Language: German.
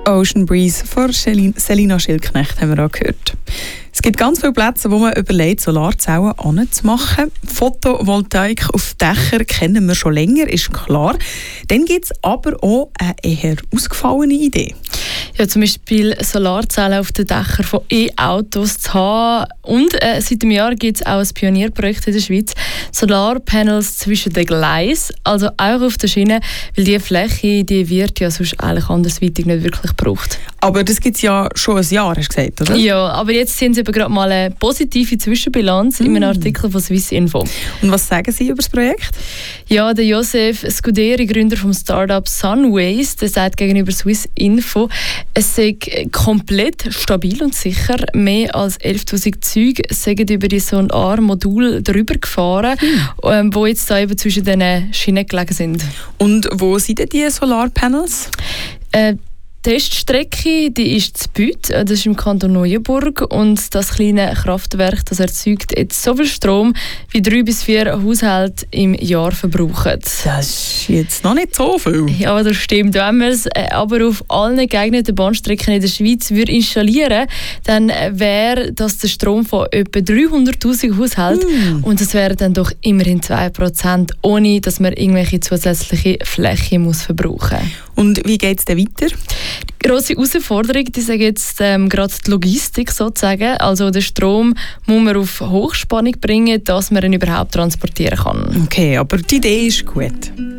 Ocean Breeze von Selina Schildknecht haben wir auch gehört. Es gibt ganz viele Plätze, wo man überlegt, Solarzellen anzumachen. Photovoltaik auf Dächern kennen wir schon länger, ist klar. Dann gibt es aber auch eine eher ausgefallene Idee. Ja, zum Beispiel Solarzellen auf den Dächern von E-Autos zu haben. Und seit dem Jahr gibt es auch ein Pionierprojekt in der Schweiz. Solarpanels zwischen den Gleisen, also auch auf der Schiene, weil diese Fläche, die wird ja sonst eigentlich andersweitig nicht wirklich gebraucht. Aber das gibt es ja schon ein Jahr, hast du gesagt, oder? Ja, aber jetzt sind sie gerade mal eine positive Zwischenbilanz in einem Artikel von Swissinfo. Und was sagen Sie über das Projekt? Ja, der Josef Scuderi, Gründer vom Startup Sunways, der sagt gegenüber Swissinfo, es sei komplett stabil und sicher. Mehr als 11'000 Züge sind über die Solarmodul drüber gefahren, wo jetzt da eben zwischen den Schienen gelegen sind. Und wo sind denn die Solarpanels? Die Teststrecke, die ist in Bütt, das ist im Kanton Neuenburg, und das kleine Kraftwerk, das erzeugt jetzt so viel Strom, wie 3 bis 4 Haushalte im Jahr verbrauchen. Das ist jetzt noch nicht so viel. Ja, das stimmt. Wenn man es aber auf allen geeigneten Bahnstrecken in der Schweiz installieren würde, dann wäre das der Strom von etwa 300'000 Haushalten. Und das wären dann doch immerhin 2%, ohne dass man irgendwelche zusätzliche Fläche verbrauchen muss. Und wie geht es dann weiter? Die grosse Herausforderung, die sage jetzt gerade die Logistik sozusagen. Also den Strom muss man auf Hochspannung bringen, dass man ihn überhaupt transportieren kann. Okay, aber die Idee ist gut.